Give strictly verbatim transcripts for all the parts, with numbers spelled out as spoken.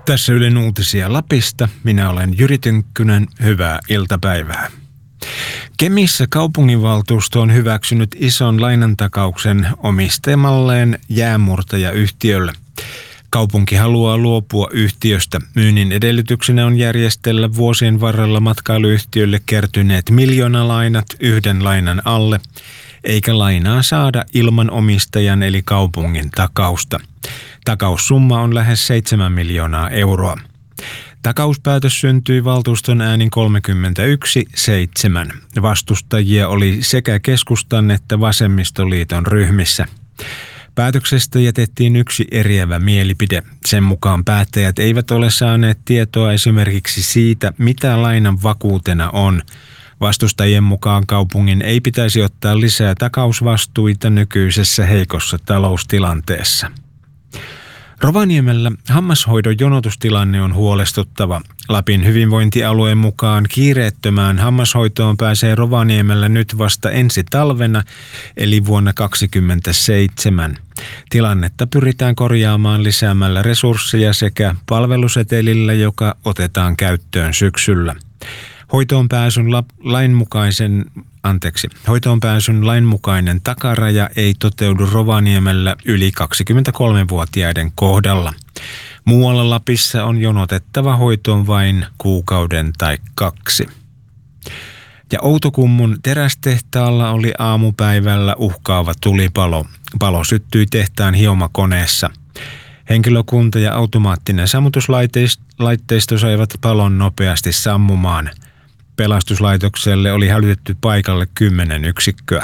Tässä Ylen uutisia Lapista. Minä olen Jyri Tynkkynen. Hyvää iltapäivää. Kemissä kaupunginvaltuusto on hyväksynyt ison lainantakauksen omistamalleen jäänmurtajayhtiölle. Kaupunki haluaa luopua yhtiöstä. Myynnin edellytyksenä on järjestellä vuosien varrella matkailuyhtiölle kertyneet miljoonalainat yhden lainan alle, eikä lainaa saada ilman omistajan eli kaupungin takausta. Takaussumma on lähes seitsemän miljoonaa euroa. Takauspäätös syntyi valtuuston äänin kolmekymmentäyksi seitsemän. Vastustajia oli sekä keskustan että vasemmistoliiton ryhmissä. Päätöksestä jätettiin yksi eriävä mielipide. Sen mukaan päättäjät eivät ole saaneet tietoa esimerkiksi siitä, mitä lainan vakuutena on. Vastustajien mukaan kaupungin ei pitäisi ottaa lisää takausvastuita nykyisessä heikossa taloustilanteessa. Rovaniemellä hammashoidon jonotustilanne on huolestuttava. Lapin hyvinvointialueen mukaan kiireettömään hammashoitoon pääsee Rovaniemellä nyt vasta ensi talvena, eli vuonna kaksituhattakaksikymmentäseitsemän. Tilannetta pyritään korjaamaan lisäämällä resursseja sekä palvelusetelillä, joka otetaan käyttöön syksyllä. Hoitoon pääsyn la- lainmukaisen Anteeksi. Hoitoon pääsyn lainmukainen takaraja ei toteudu Rovaniemellä yli kaksikymmentäkolmevuotiaiden kohdalla. Muualla Lapissa on jonotettava hoitoon vain kuukauden tai kaksi. Ja Outokummun terästehtaalla oli aamupäivällä uhkaava tulipalo. Palo syttyi tehtaan hiomakoneessa. Henkilökunta ja automaattinen sammutuslaitteisto saivat palon nopeasti sammumaan. Pelastuslaitokselle oli hälytetty paikalle kymmenen yksikköä.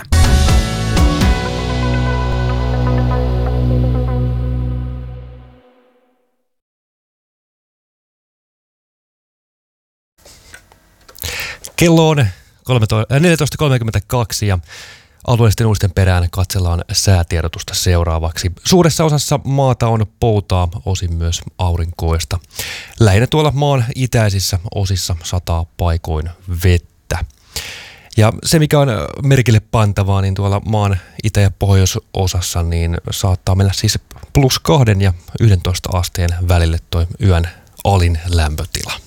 Kello on neljätoista kolmekymmentäkaksi ja alueellisten uutisten perään katsellaan säätiedotusta seuraavaksi. Suuressa osassa maata on poutaa, osin myös aurinkoista. Lähinnä tuolla maan itäisissä osissa sataa paikoin vettä. Ja se, mikä on merkille pantavaa, niin tuolla maan itä- ja pohjoisosassa niin saattaa mennä siis plus kahden ja yhdentoista asteen välille toi yön alin lämpötila.